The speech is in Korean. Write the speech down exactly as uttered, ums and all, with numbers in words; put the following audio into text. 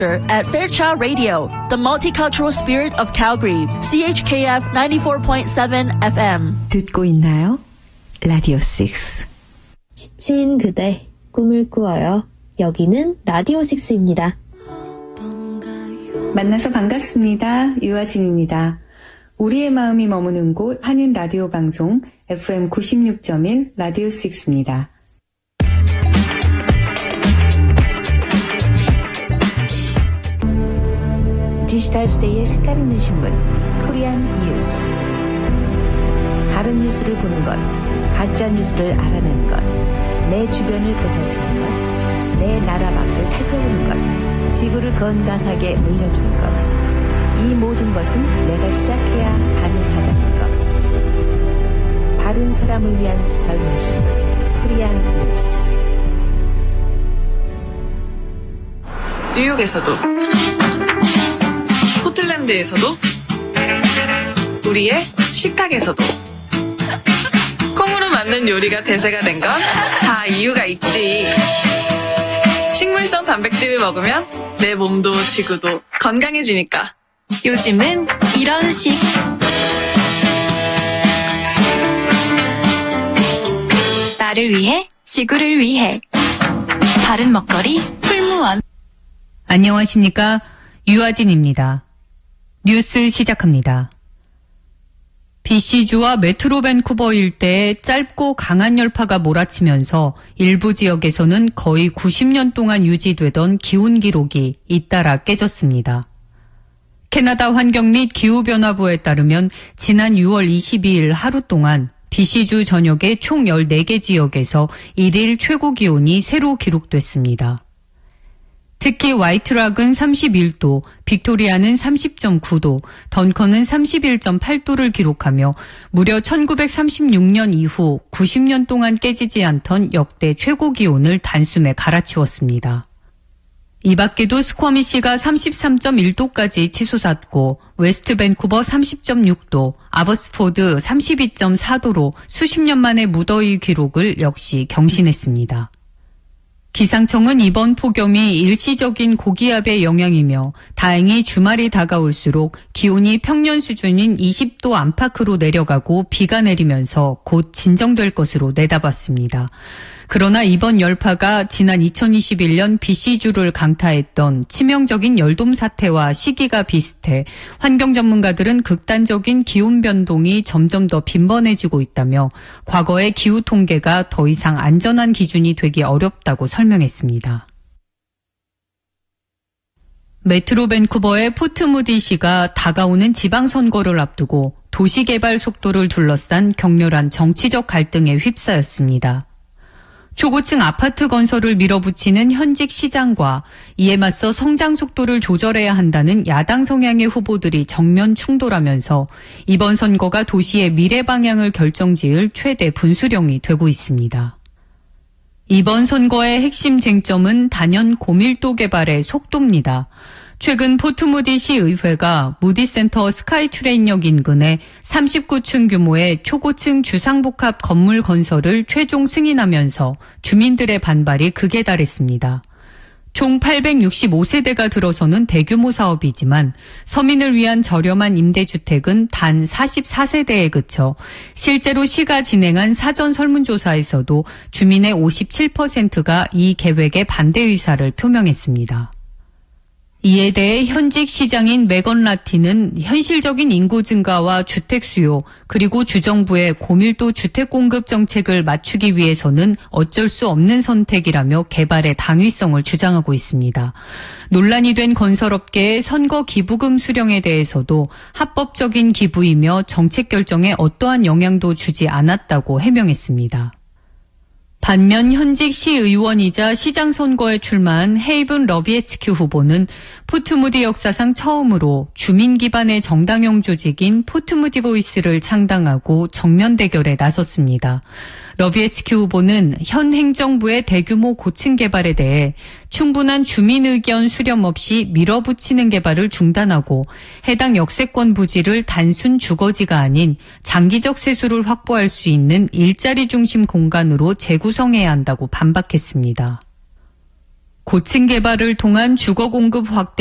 At Fairchild Radio, the multicultural spirit of Calgary, C H K F ninety-four point seven F M. 듣고 있나요? 라디오 식스. 지친 그대, 꿈을 꾸어요. 여기는 라디오 식스입니다. 만나서 반갑습니다. 유아진입니다. 우리의 마음이 머무는 곳 한인 라디오 방송 에프엠 구십육 점 일 라디오 식스입니다. 디지털 시대의 색깔 있는 신문 코리안 뉴스. 바른 뉴스를 보는 것, 가짜 뉴스를 알아내는 것, 내 주변을 보살피는 것, 내 나라 밖을 살펴보는 것, 지구를 건강하게 물려주는 것. 이 모든 것은 내가 시작해야 가능하다는 것. 바른 사람을 위한 젊은 신문 코리안 뉴스. 뉴욕에서도, 포틀랜드에서도, 우리의 식탁에서도 콩으로 만든 요리가 대세가 된 건 다 이유가 있지. 식물성 단백질을 먹으면 내 몸도 지구도 건강해지니까. 요즘은 이런 식. 나를 위해, 지구를 위해. 바른 먹거리 풀무원. 안녕하십니까? 유아진입니다. 뉴스 시작합니다. 비씨주와 메트로 밴쿠버 일대에 짧고 강한 열파가 몰아치면서 일부 지역에서는 거의 구십 년 동안 유지되던 기온 기록이 잇따라 깨졌습니다. 캐나다 환경 및 기후변화부에 따르면 지난 유월 이십이일 하루 동안 비씨주 전역의 총 열네 개 지역에서 일일 최고 기온이 새로 기록됐습니다. 특히 화이트락은 삼십일 도, 빅토리아는 삼십 점 구 도, 던컨은 삼십일 점 팔 도를 기록하며 무려 천구백삼십육 년 이후 구십 년 동안 깨지지 않던 역대 최고 기온을 단숨에 갈아치웠습니다. 이 밖에도 스쿼미시가 삼십삼 점 일 도까지 치솟았고 웨스트 밴쿠버 삼십 점 육 도, 아버스포드 삼십이 점 사 도로 수십 년 만에 무더위 기록을 역시 경신했습니다. 기상청은 이번 폭염이 일시적인 고기압의 영향이며 다행히 주말이 다가올수록 기온이 평년 수준인 이십 도 안팎으로 내려가고 비가 내리면서 곧 진정될 것으로 내다봤습니다. 그러나 이번 열파가 지난 이천이십일 년 비씨주를 강타했던 치명적인 열돔 사태와 시기가 비슷해 환경 전문가들은 극단적인 기온 변동이 점점 더 빈번해지고 있다며 과거의 기후 통계가 더 이상 안전한 기준이 되기 어렵다고 설명했습니다. 메트로 밴쿠버의 포트무디시가 다가오는 지방선거를 앞두고 도시개발 속도를 둘러싼 격렬한 정치적 갈등에 휩싸였습니다. 초고층 아파트 건설을 밀어붙이는 현직 시장과 이에 맞서 성장 속도를 조절해야 한다는 야당 성향의 후보들이 정면 충돌하면서 이번 선거가 도시의 미래 방향을 결정지을 최대 분수령이 되고 있습니다. 이번 선거의 핵심 쟁점은 단연 고밀도 개발의 속도입니다. 최근 포트무디시 의회가 무디센터 스카이트레인역 인근에 삼십구 층 규모의 초고층 주상복합 건물 건설을 최종 승인하면서 주민들의 반발이 극에 달했습니다. 총 팔백육십오 세대가 들어서는 대규모 사업이지만 서민을 위한 저렴한 임대주택은 단 사십사 세대에 그쳐 실제로 시가 진행한 사전 설문조사에서도 주민의 오십칠 퍼센트가 이 계획에 반대 의사를 표명했습니다. 이에 대해 현직 시장인 메건 라티는 현실적인 인구 증가와 주택 수요 그리고 주정부의 고밀도 주택 공급 정책을 맞추기 위해서는 어쩔 수 없는 선택이라며 개발의 당위성을 주장하고 있습니다. 논란이 된 건설업계의 선거 기부금 수령에 대해서도 합법적인 기부이며 정책 결정에 어떠한 영향도 주지 않았다고 해명했습니다. 반면 현직 시의원이자 시장 선거에 출마한 헤이븐 러비에츠키 후보는 포트무디 역사상 처음으로 주민 기반의 정당형 조직인 포트무디 보이스를 창당하고 정면 대결에 나섰습니다. 러비에츠키 후보는 현 행정부의 대규모 고층 개발에 대해 충분한 주민 의견 수렴 없이 밀어붙이는 개발을 중단하고 해당 역세권 부지를 단순 주거지가 아닌 장기적 세수를 확보할 수 있는 일자리 중심 공간으로 재구성해야 한다고 반박했습니다. 고층 개발을 통한 주거 공급 확대